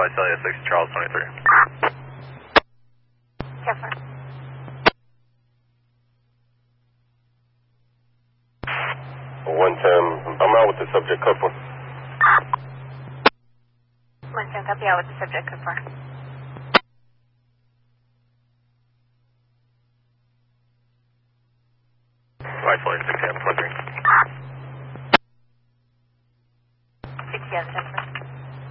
Celia 6 Charles 23. Yes, sir. 110, I'm out with the subject code 4. 110, copy out with the subject code 4. White Celia 6 AM 23. 6 AM 10.